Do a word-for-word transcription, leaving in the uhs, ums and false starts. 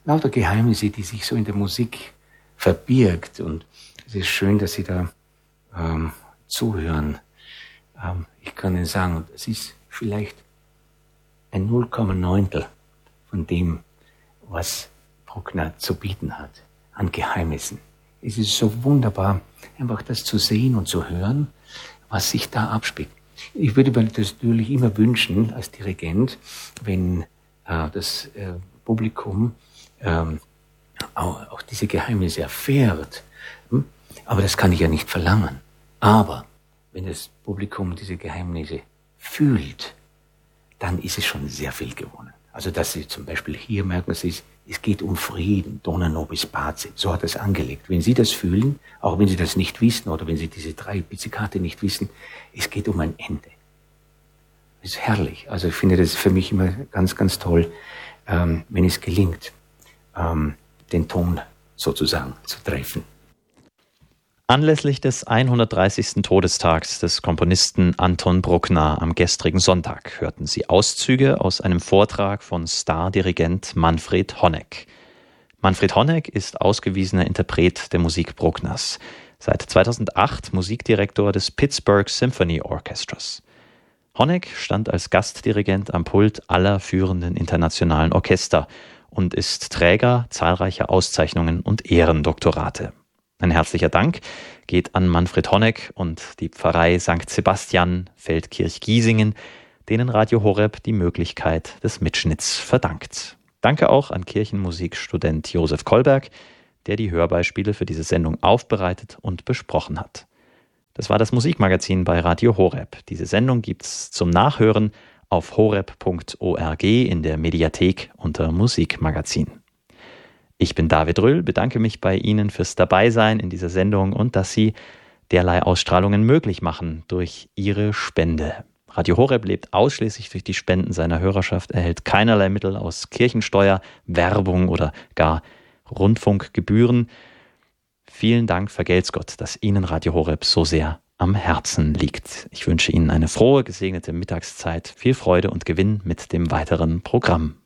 lauter Geheimnisse, die sich so in der Musik verbirgt. Und es ist schön, dass Sie da ähm, zuhören. Ähm, ich kann Ihnen sagen, es ist vielleicht ein null Komma neun von dem, was Bruckner zu bieten hat an Geheimnissen. Es ist so wunderbar, einfach das zu sehen und zu hören, was sich da abspielt. Ich würde mir das natürlich immer wünschen, als Dirigent, wenn äh, das äh, Publikum ähm, auch, auch diese Geheimnisse erfährt. Hm? Aber das kann ich ja nicht verlangen. Aber wenn das Publikum diese Geheimnisse fühlt, dann ist es schon sehr viel gewonnen. Also dass Sie zum Beispiel hier merken, es ist, es geht um Frieden, Dona nobis pace, so hat er es angelegt. Wenn Sie das fühlen, auch wenn Sie das nicht wissen oder wenn Sie diese drei Pizzicate nicht wissen, es geht um ein Ende. Das ist herrlich. Also ich finde das für mich immer ganz, ganz toll, ähm, wenn es gelingt, ähm, den Ton sozusagen zu treffen. Anlässlich des hundertdreißigsten Todestags des Komponisten Anton Bruckner am gestrigen Sonntag hörten Sie Auszüge aus einem Vortrag von Stardirigent Manfred Honeck. Manfred Honeck ist ausgewiesener Interpret der Musik Bruckners, seit zweitausendacht Musikdirektor des Pittsburgh Symphony Orchestras. Honeck stand als Gastdirigent am Pult aller führenden internationalen Orchester und ist Träger zahlreicher Auszeichnungen und Ehrendoktorate. Ein herzlicher Dank geht an Manfred Honeck und die Pfarrei Sankt Sebastian, Feldkirch-Giesingen, denen Radio Horeb die Möglichkeit des Mitschnitts verdankt. Danke auch an Kirchenmusikstudent Josef Kolberg, der die Hörbeispiele für diese Sendung aufbereitet und besprochen hat. Das war das Musikmagazin bei Radio Horeb. Diese Sendung gibt's zum Nachhören auf horeb punkt org in der Mediathek unter Musikmagazin. Ich bin David Röhl, bedanke mich bei Ihnen fürs Dabeisein in dieser Sendung und dass Sie derlei Ausstrahlungen möglich machen durch Ihre Spende. Radio Horeb lebt ausschließlich durch die Spenden seiner Hörerschaft, erhält keinerlei Mittel aus Kirchensteuer, Werbung oder gar Rundfunkgebühren. Vielen Dank, vergelt's Gott, dass Ihnen Radio Horeb so sehr am Herzen liegt. Ich wünsche Ihnen eine frohe, gesegnete Mittagszeit, viel Freude und Gewinn mit dem weiteren Programm.